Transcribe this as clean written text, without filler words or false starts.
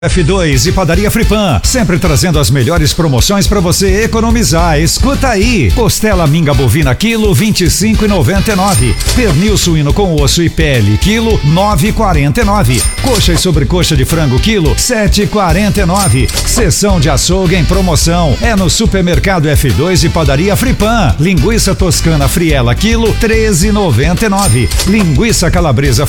F2 e Padaria Fripan, sempre trazendo as melhores promoções para você economizar. Escuta aí: costela minga bovina quilo 25,99, pernil suíno com osso e pele quilo 9,49, coxa e sobrecoxa de frango quilo 7,49. Seção de açougue em promoção é no Supermercado F2 e Padaria Fripan. Linguiça toscana friela quilo 13,99, linguiça calabresa